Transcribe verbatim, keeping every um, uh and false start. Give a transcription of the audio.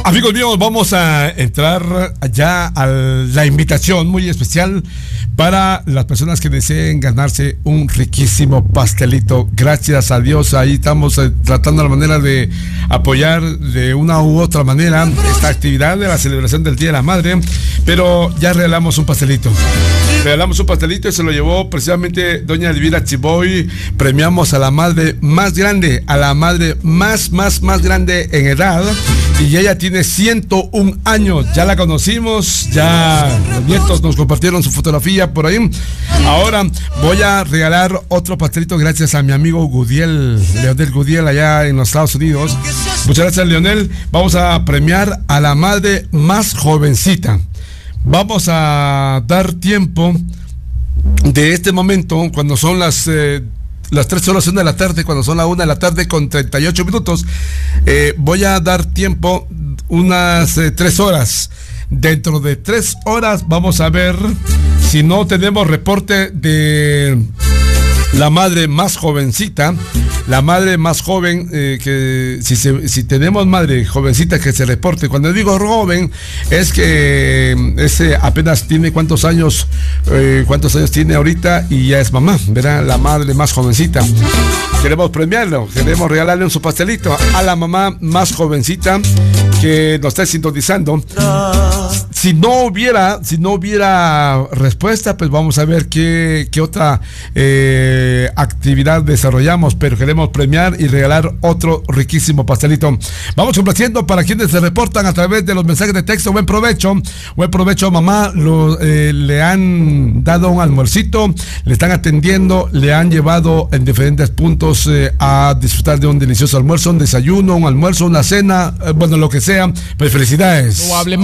Amigos míos, vamos a entrar ya a la invitación muy especial para las personas que deseen ganarse un riquísimo pastelito. Gracias a Dios, ahí estamos eh, tratando la manera de apoyar de una u otra manera esta actividad de la celebración del Día de la Madre, pero ya regalamos un pastelito. Regalamos un pastelito y se lo llevó precisamente doña Elvira Chiboy. Premiamos a la madre más grande, a la madre más, más, más grande en edad, y ella tiene ciento un años. Ya la conocimos, ya los nietos nos compartieron su fotografía por ahí. Ahora voy a regalar otro pastelito gracias a mi amigo Gudiel, Leonel Gudiel, allá en los Estados Unidos. Muchas gracias, Leonel. Vamos a premiar a la madre más jovencita. Vamos a dar tiempo de este momento, cuando son las eh, las tres horas una de la tarde, cuando son la una de la tarde con treinta y ocho minutos, eh, voy a dar tiempo unas eh, tres horas. Dentro de tres horas vamos a ver si no tenemos reporte de la madre más jovencita, la madre más joven, eh, que si, se, si tenemos madre jovencita que se reporte. Cuando digo joven, es que ese apenas tiene cuántos años, eh, cuántos años tiene ahorita y ya es mamá, ¿verdad? La madre más jovencita. Queremos premiarlo, queremos regalarle un su pastelito a la mamá más jovencita que nos está sintonizando. Si no hubiera, si no hubiera respuesta, pues vamos a ver qué, qué otra eh, actividad desarrollamos, pero queremos premiar y regalar otro riquísimo pastelito. Vamos complaciendo para quienes se reportan a través de los mensajes de texto. Buen provecho, buen provecho, mamá. Lo, eh, le han dado un almuercito, le están atendiendo, le han llevado en diferentes puntos eh, a disfrutar de un delicioso almuerzo, un desayuno, un almuerzo, una cena, eh, bueno, lo que sea. Pues felicidades. No hable más.